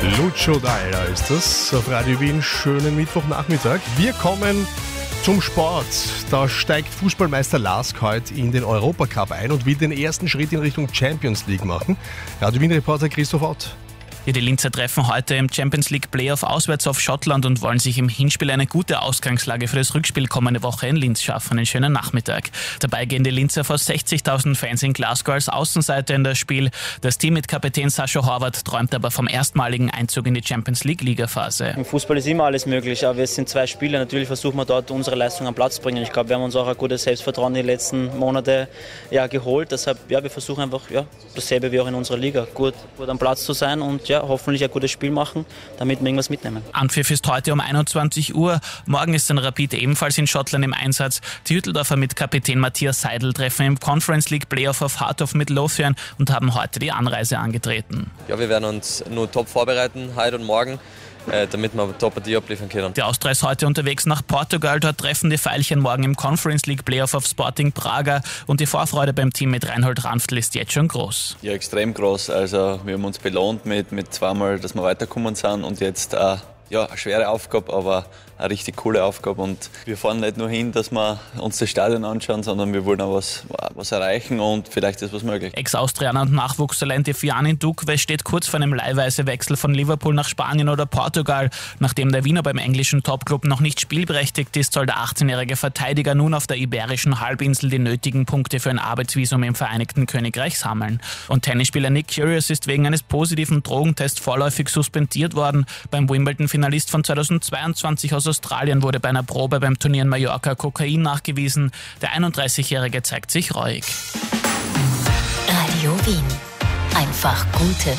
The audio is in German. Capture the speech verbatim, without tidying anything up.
Lucio Dalla ist das auf Radio Wien. Schönen Mittwochnachmittag. Wir kommen zum Sport. Da steigt Fußballmeister Lask heute in den Europacup ein und will den ersten Schritt in Richtung Champions League machen. Radio Wien-Reporter Christoph Ott. Ja, die Linzer treffen heute im Champions League Playoff auswärts auf Schottland und wollen sich im Hinspiel eine gute Ausgangslage für das Rückspiel kommende Woche in Linz schaffen. Einen schönen Nachmittag. Dabei gehen die Linzer vor sechzigtausend Fans in Glasgow als Außenseiter in das Spiel. Das Team mit Kapitän Sascha Horvath träumt aber vom erstmaligen Einzug in die Champions League Ligaphase. Im Fußball ist immer alles möglich, aber es sind zwei Spiele. Natürlich versuchen wir dort unsere Leistung am Platz zu bringen. Ich glaube, wir haben uns auch ein gutes Selbstvertrauen die letzten Monate ja, geholt. Deshalb, ja, wir versuchen einfach ja, dasselbe wie auch in unserer Liga, gut, gut am Platz zu sein und ja, hoffentlich ein gutes Spiel machen, damit wir irgendwas mitnehmen. Anpfiff ist heute um einundzwanzig Uhr. Morgen ist dann Rapid ebenfalls in Schottland im Einsatz. Die Hütteldorfer mit Kapitän Matthias Seidel treffen im Conference League Playoff auf Heart of Midlothian und haben heute die Anreise angetreten. Ja, wir werden uns nur top vorbereiten, heute und morgen, äh, damit wir top Partie abliefern können. Die Austria ist heute unterwegs nach Portugal. Dort treffen die Veilchen morgen im Conference League Playoff auf Sporting Braga und die Vorfreude beim Team mit Reinhold Ranftl ist jetzt schon groß. Ja, extrem groß. Also wir haben uns belohnt mit, mit zweimal, dass wir weitergekommen sind und jetzt äh, ja, eine schwere Aufgabe, aber eine richtig coole Aufgabe und wir fahren nicht nur hin, dass wir uns das Stadion anschauen, sondern wir wollen auch was, was erreichen und vielleicht ist was möglich. Ex-Austrianer und Nachwuchstalent Fianin Dukwe steht kurz vor einem Leihweisewechsel von Liverpool nach Spanien oder Portugal. Nachdem der Wiener beim englischen Topclub noch nicht spielberechtigt ist, soll der achtzehnjährige Verteidiger nun auf der iberischen Halbinsel die nötigen Punkte für ein Arbeitsvisum im Vereinigten Königreich sammeln. Und Tennisspieler Nick Kyrgios ist wegen eines positiven Drogentests vorläufig suspendiert worden. Beim Wimbledon-Finalist von zweitausendzweiundzwanzig aus Australien wurde bei einer Probe beim Turnier in Mallorca Kokain nachgewiesen. Der einunddreißigjährige zeigt sich reuig. Radio Wien. Einfach Gute